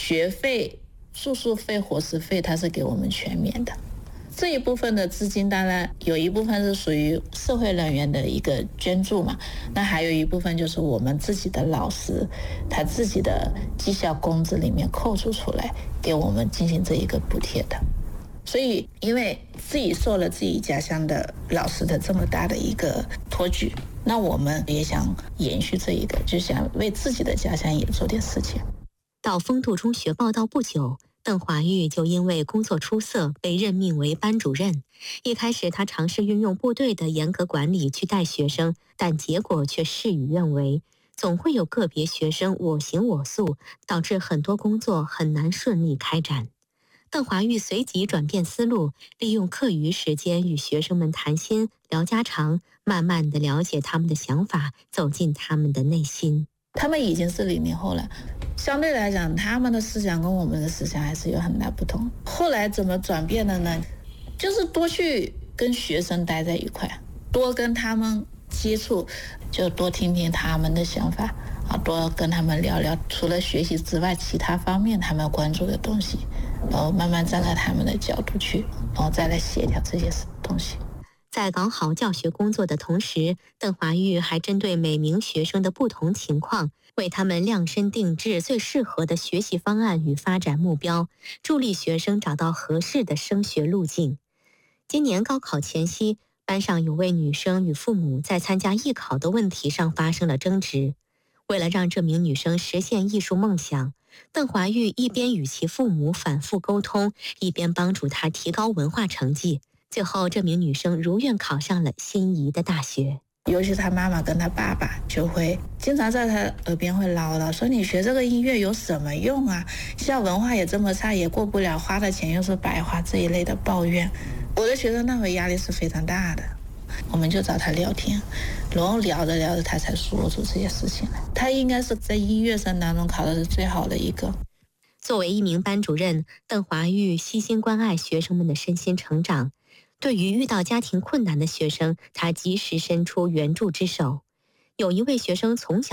学费、住宿费、伙食费，它是给我们全免的。这一部分的资金当然有一部分是属于社会人员的一个捐助嘛，那还有一部分就是我们自己的老师他自己的绩效工资里面扣除出来给我们进行这一个补贴的。所以因为自己受了自己家乡的老师的这么大的一个托举，那我们也想延续这一个，就想为自己的家乡也做点事情。 到丰度中学报到不久，邓华玉就因为工作出色被任命为班主任。一开始他尝试运用部队的严格管理去带学生，但结果却事与愿违，总会有个别学生我行我素，导致很多工作很难顺利开展。邓华玉随即转变思路，利用课余时间与学生们谈心聊家常，慢慢地了解他们的想法，走进他们的内心。 他们已经是00后了，相对来讲他们的思想跟我们的思想还是有很大不同。后来怎么转变的呢？就是多去跟学生待在一块，多跟他们接触，就多听听他们的想法啊，多跟他们聊聊除了学习之外其他方面他们关注的东西，然后慢慢站在他们的角度去，然后再来协调这些东西。 在搞好教学工作的同时，邓华玉还针对每名学生的不同情况，为他们量身定制最适合的学习方案与发展目标，助力学生找到合适的升学路径。今年高考前夕，班上有位女生与父母在参加艺考的问题上发生了争执。为了让这名女生实现艺术梦想，邓华玉一边与其父母反复沟通，一边帮助她提高文化成绩。最后，这名女生如愿考上了心仪的大学。 尤其他妈妈跟他爸爸就会经常在他耳边会唠叨，说你学这个音乐有什么用啊？现在文化也这么差，也过不了，花的钱又是白花，这一类的抱怨。我的学生那会压力是非常大的，我们就找他聊天，然后聊着聊着他才说出这些事情来。他应该是在音乐生当中考的是最好的一个。 作为一名班主任，邓华玉悉心关爱学生们的身心成长。对于遇到家庭困难的学生，他及时伸出援助之手。有一位学生从小